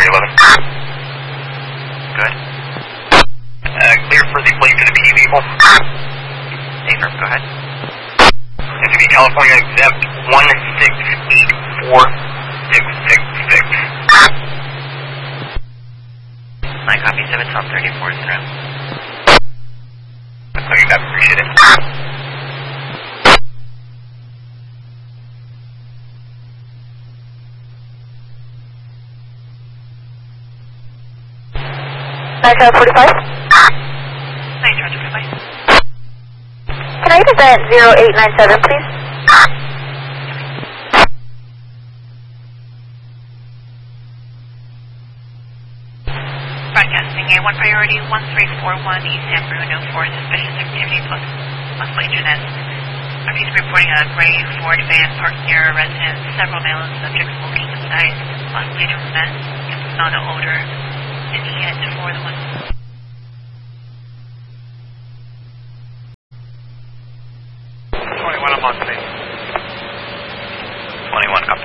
311. Good. Clear for the plate to the PD vehicle. Affirm, go ahead. It's to be California exempt 1684666. 9 copy, 7 top 34 is around. Okay, I appreciate it. Nitro 45. Nitro 45. Can I get event 0897, please? Broadcasting A1 priority 1341 East San Bruno for suspicious activity plus Lake Jeunesse. RP's reporting a gray Ford van parked near a residence. Several male subjects smoking inside, possibly to meth, not an odor. Any hit for the one. 21 on Monday. 21 copy.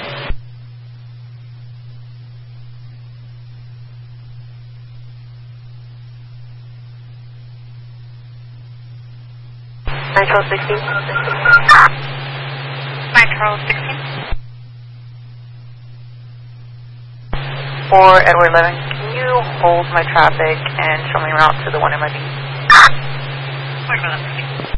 Nitro 16. Nitro 16. For Edward 11, can you hold my traffic and show me around to the one MIB? Wait for them.